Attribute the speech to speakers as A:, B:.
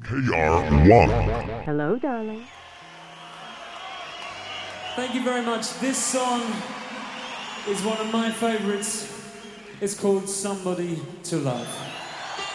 A: KR1.
B: Hello, darling.
C: Thank you very much. This song is one of my favorites. It's called Somebody to Love.